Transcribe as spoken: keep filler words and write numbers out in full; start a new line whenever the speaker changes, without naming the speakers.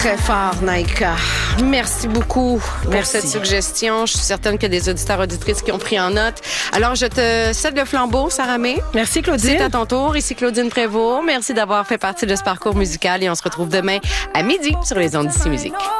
Très fort, Naïka. Merci beaucoup pour
Merci.
cette suggestion. Je suis certaine qu'il y a des auditeurs auditrices qui ont pris en note. Alors, je te cède le flambeau, Sarah May.
Merci, Claudine.
C'est à ton tour. Ici Claudine Prévost. Merci d'avoir fait partie de ce parcours musical et on se retrouve demain à midi sur les ondes d'Ici Musique.